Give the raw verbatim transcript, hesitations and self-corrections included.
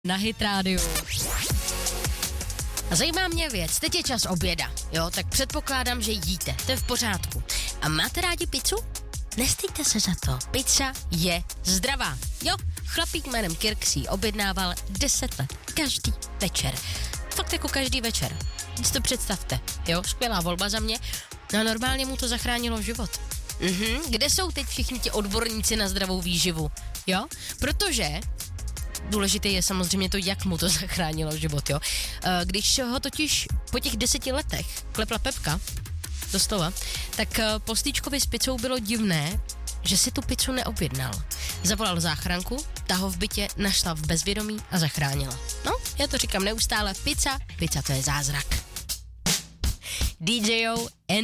na Hit rádiu. A zajímá mě věc, teď je čas oběda, jo, tak předpokládám, že jíte, to je v pořádku. A máte rádi pizzu? Nestýďte se za to, pizza je zdravá, jo. Chlapík jménem Kirk si objednával deset let, každý večer. Fakt jako každý večer. Si to představte, jo, skvělá volba za mě. No a normálně mu to zachránilo život. Mhm, kde jsou teď všichni ti odborníci na zdravou výživu, jo? Protože důležité je samozřejmě to, jak mu to zachránilo život, jo? Když ho totiž po těch deseti letech klepla Pepka, doslova, tak po Stýčkovi s pizzou bylo divné, že si tu pizzu neobjednal. Zavolal záchranku, ta ho v bytě našla v bezvědomí a zachránila. No, já to říkám neustále, pizza, pizza to je zázrak. D J O